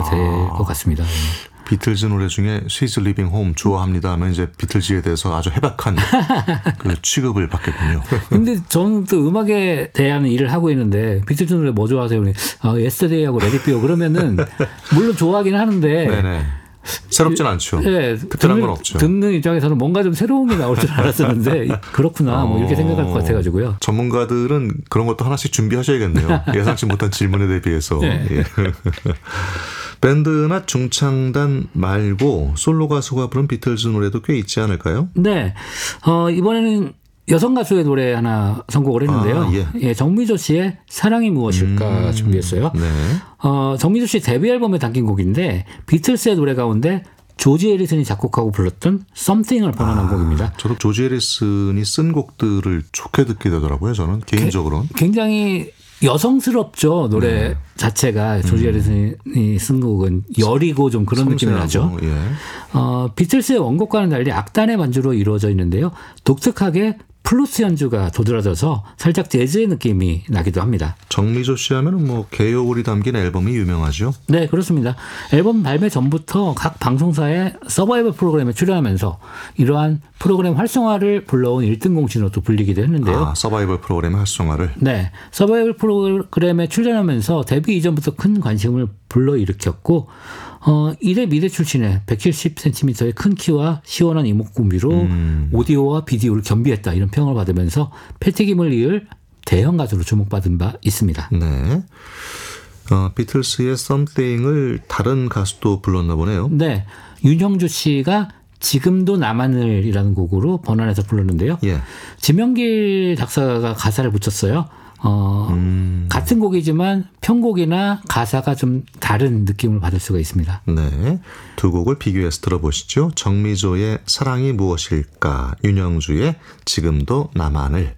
될 것 같습니다. 비틀즈 노래 중에 She's Living Home 좋아합니다 하면 이제 비틀즈에 대해서 아주 해박한 그 취급을 받겠군요. 근데 저는 또 음악에 대한 일을 하고 있는데 비틀즈 노래 뭐 좋아하세요? Yesterday하고 Let It Be요. 그러면은 물론 좋아하긴 하는데 네네. 새롭진 않죠. 네, 특별한 건 없죠. 듣는 입장에서는 뭔가 좀 새로운 게 나올 줄 알았었는데 그렇구나 뭐 이렇게 생각할 것 같아가지고요. 전문가들은 그런 것도 하나씩 준비하셔야겠네요. 예상치 못한 질문에 대비해서. 네. 예. 밴드나 중창단 말고 솔로 가수가 부른 비틀즈 노래도 꽤 있지 않을까요? 네. 이번에는 여성 가수의 노래 하나 선곡을 했는데요. 예, 정미조 씨의 사랑이 무엇일까 준비했어요. 네. 정미조 씨 데뷔 앨범에 담긴 곡인데 비틀스의 노래 가운데 조지 해리슨이 작곡하고 불렀던 Something을 번안한 곡입니다. 저도 조지 해리슨이 쓴 곡들을 좋게 듣게 되더라고요. 저는 개인적으로는. 굉장히 여성스럽죠. 노래 자체가 조지 해리슨이 쓴 곡은 여리고 좀 그런 느낌이 나죠. 예. 비틀스의 원곡과는 달리 악단의 반주로 이루어져 있는데요. 독특하게 플루스 연주가 도드라져서 살짝 재즈의 느낌이 나기도 합니다. 정미조 씨 하면 뭐 개요울이 담긴 앨범이 유명하죠? 네, 그렇습니다. 앨범 발매 전부터 각 방송사의 서바이벌 프로그램에 출연하면서 이러한 프로그램 활성화를 불러온 1등 공신으로 또 불리기도 했는데요. 서바이벌 프로그램의 활성화를? 네. 서바이벌 프로그램에 출연하면서 데뷔 이전부터 큰 관심을 불러일으켰고 이대 미대 출신의 170cm의 큰 키와 시원한 이목구비로 오디오와 비디오를 겸비했다 이런 평을 받으면서 패티김을 이을 대형 가수로 주목받은 바 있습니다. 네. 비틀스의 Something을 다른 가수도 불렀나 보네요. 네. 윤형주 씨가 지금도 나만을이라는 곡으로 번안해서 불렀는데요. 예. 지명길 작사가 가사를 붙였어요. 같은 곡이지만 편곡이나 가사가 좀 다른 느낌을 받을 수가 있습니다. 네, 두 곡을 비교해서 들어보시죠. 정미조의 사랑이 무엇일까, 윤영주의 지금도 나만을.